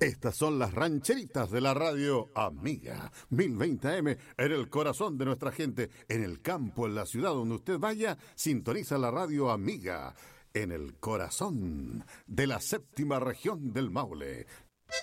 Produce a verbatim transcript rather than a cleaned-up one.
Estas son las rancheritas de la radio Amiga. mil veinte A M en el corazón de nuestra gente. En el campo, en la ciudad, donde usted vaya, sintoniza la radio Amiga. En el corazón de la séptima región del Maule.